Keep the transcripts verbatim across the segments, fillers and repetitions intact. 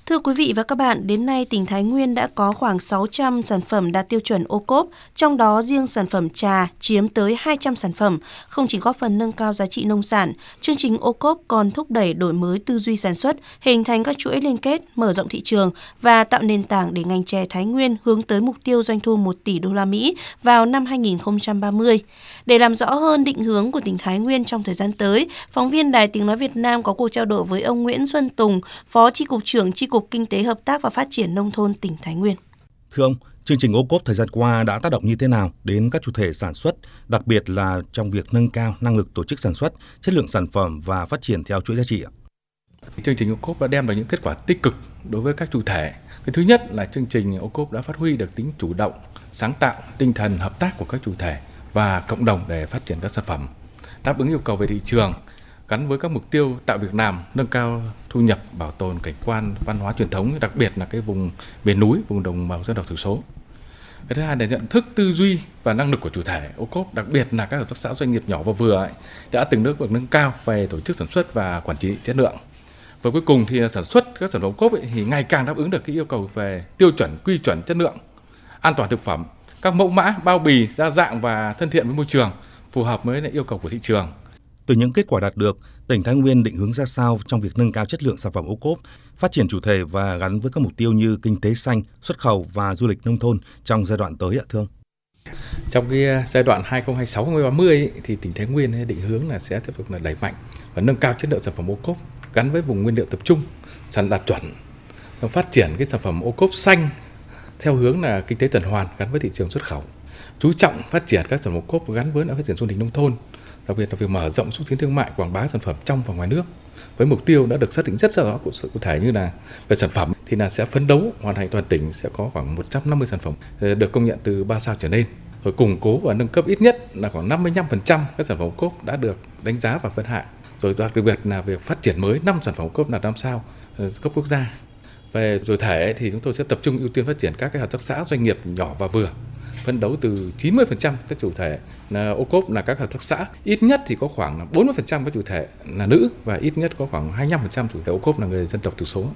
Thưa quý vị và các bạn, đến nay tỉnh Thái Nguyên đã có khoảng sáu trăm sản phẩm đạt tiêu chuẩn ô cốp, trong đó riêng sản phẩm trà chiếm tới hai trăm sản phẩm. Không chỉ góp phần nâng cao giá trị nông sản, chương trình ô cốp còn thúc đẩy đổi mới tư duy sản xuất, hình thành các chuỗi liên kết, mở rộng thị trường và tạo nền tảng để ngành chè Thái Nguyên hướng tới mục tiêu doanh thu một tỷ đô la Mỹ vào năm hai nghìn không trăm ba mươi. Để làm rõ hơn định hướng của tỉnh Thái Nguyên trong thời gian tới, phóng viên Đài Tiếng nói Việt Nam có cuộc trao đổi với ông Nguyễn Xuân Tùng, Phó Chi cục trưởng Chi cục Kinh tế Hợp tác và Phát triển Nông thôn tỉnh Thái Nguyên. Thưa ông, chương trình ô cốp thời gian qua đã tác động như thế nào đến các chủ thể sản xuất, đặc biệt là trong việc nâng cao năng lực tổ chức sản xuất, chất lượng sản phẩm và phát triển theo chuỗi giá trị ạ? Chương trình ô cốp đã đem lại những kết quả tích cực đối với các chủ thể. Cái thứ nhất là chương trình ô cốp đã phát huy được tính chủ động, sáng tạo, tinh thần hợp tác của các chủ thể và cộng đồng để phát triển các sản phẩm, đáp ứng yêu cầu về thị trường, gắn với các mục tiêu tạo việc làm, nâng cao thu nhập, bảo tồn cảnh quan, văn hóa truyền thống, đặc biệt là cái vùng miền núi, vùng đồng bào dân tộc thiểu số. Cái thứ hai là nhận thức, tư duy và năng lực của chủ thể ô cốp, đặc biệt là các hợp tác xã doanh nghiệp nhỏ và vừa ấy, đã từng bước được nâng cao về tổ chức sản xuất và quản trị chất lượng. Và cuối cùng thì sản xuất các sản phẩm ô cốp ấy, thì ngày càng đáp ứng được cái yêu cầu về tiêu chuẩn, quy chuẩn chất lượng, an toàn thực phẩm, các mẫu mã, bao bì, đa dạng và thân thiện với môi trường, phù hợp với yêu cầu của thị trường. Từ những kết quả đạt được, tỉnh Thái Nguyên định hướng ra sao trong việc nâng cao chất lượng sản phẩm ô cốp, phát triển chủ thể và gắn với các mục tiêu như kinh tế xanh, xuất khẩu và du lịch nông thôn trong giai đoạn tới ạ thưa ông? Trong cái giai đoạn hai nghìn không trăm hai mươi sáu đến hai nghìn không trăm ba mươi ấy, thì tỉnh Thái Nguyên định hướng là sẽ tiếp tục là đẩy mạnh và nâng cao chất lượng sản phẩm ô cốp gắn với vùng nguyên liệu tập trung, sản đạt chuẩn, và phát triển cái sản phẩm ô cốp xanh theo hướng là kinh tế tuần hoàn gắn với thị trường xuất khẩu, chú trọng phát triển các sản phẩm ô cốp gắn với phát triển du lịch nông thôn, đặc biệt là việc mở rộng xúc tiến thương mại, quảng bá sản phẩm trong và ngoài nước với mục tiêu đã được xác định rất rõ của sự cụ thể như là về sản phẩm thì là sẽ phấn đấu hoàn thành toàn tỉnh sẽ có khoảng một trăm năm mươi sản phẩm được công nhận từ ba sao trở lên, rồi củng cố và nâng cấp ít nhất là khoảng năm mươi lăm phần trăm các sản phẩm ô cốp đã được đánh giá và phân hạng, rồi đặc biệt là việc phát triển mới năm sản phẩm ô cốp là năm sao cấp quốc gia. Về rồi thể thì chúng tôi sẽ tập trung ưu tiên phát triển các cái hợp tác xã doanh nghiệp nhỏ và vừa, phấn đấu từ chín mươi phần trăm các chủ thể là ô cốp là các hợp tác xã, ít nhất thì có khoảng bốn mươi phần trăm các chủ thể là nữ và ít nhất có khoảng hai mươi lăm phần trăm chủ thể ô cốp là người dân tộc thiểu số.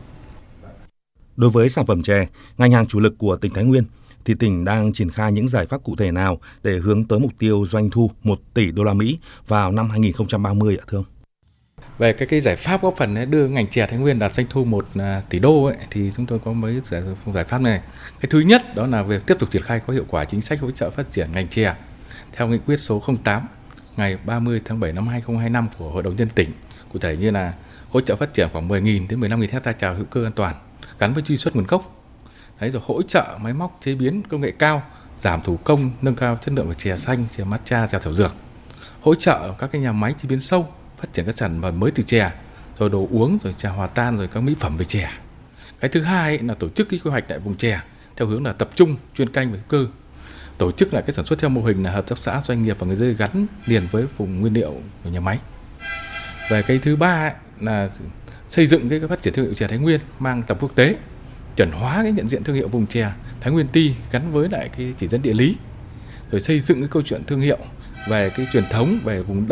Đối với sản phẩm chè, ngành hàng chủ lực của tỉnh Thái Nguyên, thì tỉnh đang triển khai những giải pháp cụ thể nào để hướng tới mục tiêu doanh thu một tỷ đô la Mỹ vào năm hai nghìn không trăm ba mươi ạ thưa ông? Về cái, cái giải pháp góp phần đưa ngành chè Thái Nguyên đạt doanh thu một tỷ đô ấy, thì chúng tôi có mấy giải, giải pháp này. Cái thứ nhất đó là việc tiếp tục triển khai có hiệu quả chính sách hỗ trợ phát triển ngành chè theo nghị quyết số không tám ngày ba mươi tháng bảy năm hai nghìn không trăm hai mươi lăm của Hội đồng nhân dân tỉnh. Cụ thể như là hỗ trợ phát triển khoảng mười nghìn đến mười lăm nghìn hectare trà hữu cơ an toàn gắn với truy xuất nguồn gốc. Đấy, rồi hỗ trợ máy móc chế biến công nghệ cao, giảm thủ công, nâng cao chất lượng của chè xanh, chè matcha, chè thảo dược. Hỗ trợ các cái nhà máy chế biến sâu phát triển các sản phẩm mới từ chè, rồi đồ uống, rồi trà hòa tan, rồi các mỹ phẩm về chè. Cái thứ hai là tổ chức cái quy hoạch lại vùng chè theo hướng là tập trung chuyên canh về hữu cơ, tổ chức lại cái sản xuất theo mô hình là hợp tác xã doanh nghiệp và người dân gắn liền với vùng nguyên liệu của nhà máy. Về cái thứ ba là xây dựng cái phát triển thương hiệu chè Thái Nguyên mang tầm quốc tế, chuẩn hóa cái nhận diện thương hiệu vùng chè Thái Nguyên Ti gắn với lại cái chỉ dẫn địa lý, rồi xây dựng cái câu chuyện thương hiệu về cái truyền thống về vùng